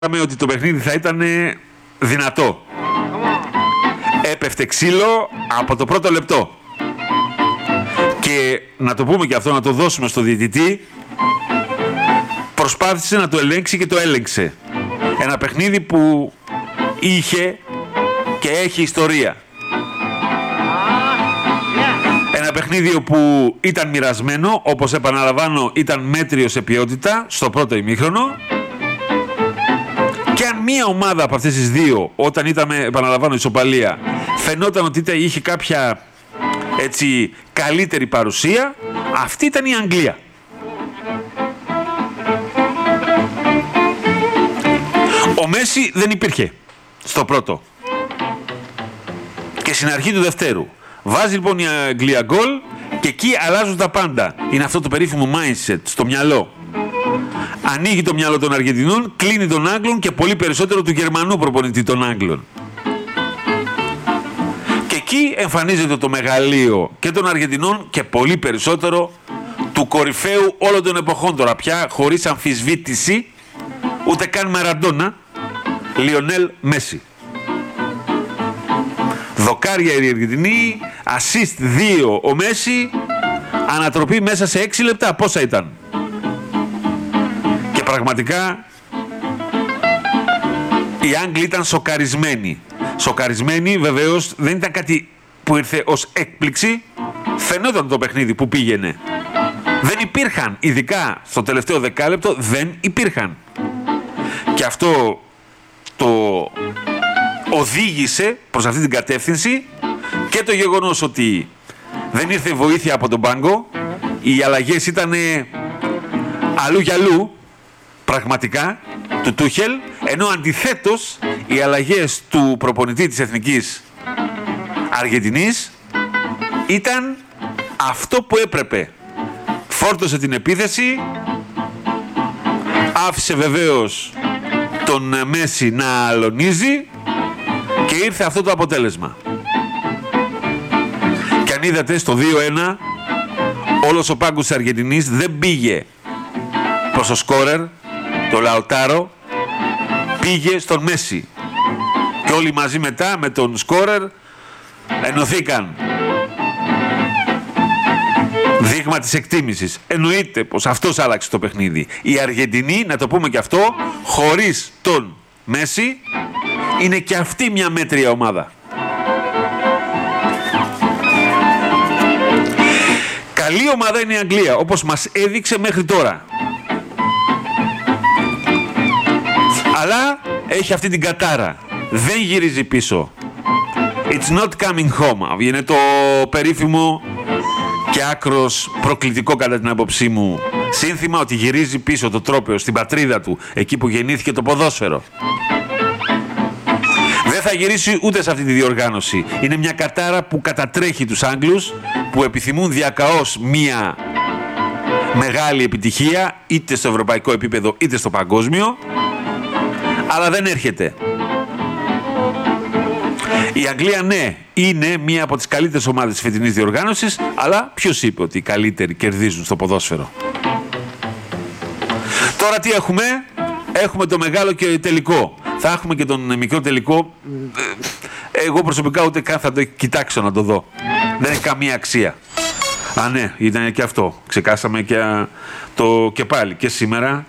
ότι το παιχνίδι θα ήταν δυνατό. Έπεφτε ξύλο από το πρώτο λεπτό. Και να το πούμε και αυτό, να το δώσουμε στο διαιτητή, προσπάθησε να το ελέγξει και το έλεγξε. Ένα παιχνίδι που είχε και έχει ιστορία. Ένα παιχνίδι όπου ήταν μοιρασμένο, όπως επαναλαμβάνω ήταν μέτριο σε ποιότητα στο πρώτο ημίχρονο. Και αν μία ομάδα από αυτές τις δύο, όταν ήταν, επαναλαμβάνω, ισοπαλία, φαινόταν ότι είχε κάποια έτσι καλύτερη παρουσία, αυτή ήταν η Αγγλία. Ο Μέση δεν υπήρχε στο πρώτο και στην αρχή του δευτέρου. Βάζει λοιπόν η Αγγλία γκολ και εκεί αλλάζουν τα πάντα. Είναι αυτό το περίφημο mindset στο μυαλό. Ανοίγει το μυαλό των Αργεντινών, κλείνει των Άγγλων και πολύ περισσότερο του Γερμανού προπονητή των Άγγλων. Και εκεί εμφανίζεται το μεγαλείο και των Αργεντινών και πολύ περισσότερο του κορυφαίου όλων των εποχών τώρα πια, χωρίς αμφισβήτηση, ούτε καν Μαραντόνα, Λιονέλ Μέση. Δοκάρια η Αργεντινή, assist 2 ο Μέση, ανατροπή μέσα σε 6 λεπτά. Πόσα ήταν? Και πραγματικά οι Άγγλοι ήταν σοκαρισμένοι. Σοκαρισμένοι βεβαίως, δεν ήταν κάτι που ήρθε ως έκπληξη. Φαινόταν το παιχνίδι που πήγαινε. Δεν υπήρχαν, ειδικά στο τελευταίο δεκάλεπτο, δεν υπήρχαν. Και αυτό το οδήγησε προς αυτή την κατεύθυνση και το γεγονός ότι δεν ήρθε βοήθεια από τον πάγκο. Οι αλλαγές ήταν αλλού για αλλού, πραγματικά, του Τούχελ, ενώ αντιθέτως οι αλλαγές του προπονητή της Εθνικής Αργεντινής ήταν αυτό που έπρεπε. Φόρτωσε την επίθεση, άφησε βεβαίως τον Μέση να αλωνίζει και ήρθε αυτό το αποτέλεσμα. Και αν είδατε στο 2-1, όλος ο πάγκος της Αργεντινής δεν πήγε προς το σκόρερ, το Λαουτάρο, πήγε στον Μέση. Και όλοι μαζί μετά με τον σκόρερ ενωθήκαν. Δείγμα της εκτίμησης. Εννοείται πως αυτός άλλαξε το παιχνίδι. Η Αργεντινή, να το πούμε και αυτό, χωρίς τον Μέση, είναι και αυτή μια μέτρια ομάδα. Καλή ομάδα είναι η Αγγλία, όπως μας έδειξε μέχρι τώρα. Αλλά έχει αυτή την κατάρα. Δεν γυρίζει πίσω. It's not coming home. Είναι το περίφημο και άκρος προκλητικό κατά την άποψή μου σύνθημα ότι γυρίζει πίσω το τρόπαιο στην πατρίδα του, εκεί που γεννήθηκε το ποδόσφαιρο. Δεν θα γυρίσει ούτε σε αυτή τη διοργάνωση. Είναι μια κατάρα που κατατρέχει τους Άγγλους, που επιθυμούν διακαώς μια μεγάλη επιτυχία είτε στο ευρωπαϊκό επίπεδο είτε στο παγκόσμιο, αλλά δεν έρχεται. Η Αγγλία, ναι, είναι μία από τις καλύτερες ομάδες της φετινής διοργάνωσης, αλλά ποιος είπε ότι οι καλύτεροι κερδίζουν στο ποδόσφαιρο? Τώρα τι έχουμε? Έχουμε το μεγάλο και τελικό. Θα έχουμε και τον μικρό τελικό. Εγώ προσωπικά ούτε καν θα το κοιτάξω να το δω. Δεν έχει καμία αξία. Α, ναι, ήταν και αυτό. Ξεκάσαμε και πάλι και σήμερα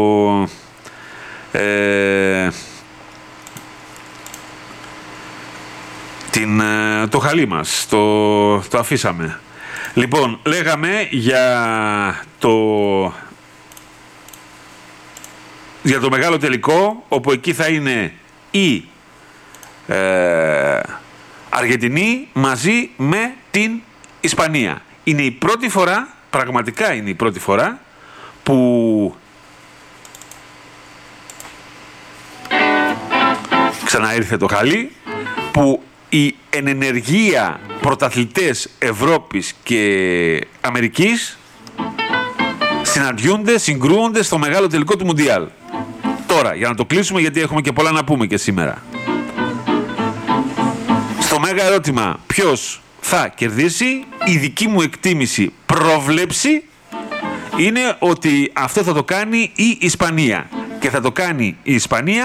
το χαλί μας, το αφήσαμε. Λοιπόν, λέγαμε για το μεγάλο τελικό, όπου εκεί θα είναι η Αργεντινή μαζί με την Ισπανία. Είναι η πρώτη φορά, πραγματικά είναι η πρώτη φορά, που ξαναήρθε το χαλί, που οι εν ενεργεία πρωταθλητές Ευρώπης και Αμερικής συναντιούνται, συγκρούονται στο μεγάλο τελικό του Μουντιάλ. Τώρα, για να το κλείσουμε, γιατί έχουμε και πολλά να πούμε και σήμερα. Στο μέγα ερώτημα, ποιος θα κερδίσει, η δική μου εκτίμηση, πρόβλεψη, είναι ότι αυτό θα το κάνει η Ισπανία. και θα το κάνει η Ισπανία.